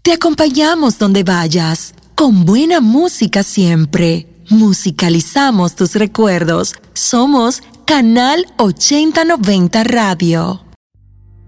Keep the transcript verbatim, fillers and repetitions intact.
Te acompañamos donde vayas, con buena música siempre. Musicalizamos tus recuerdos. Somos Canal ochenta noventa Radio.